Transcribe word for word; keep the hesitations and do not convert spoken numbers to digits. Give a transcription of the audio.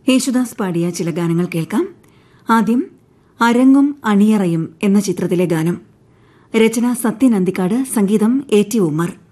യേശുദാസ് പാടിയ ചില ഗാനങ്ങൾ കേൾക്കാം. ആദ്യം അരങ്ങും അണിയറയും എന്ന ചിത്രത്തിലെ ഗാനം. രചന സത്യൻ അന്തിക്കാട്, സംഗീതം എ ടി ഉമ്മർ.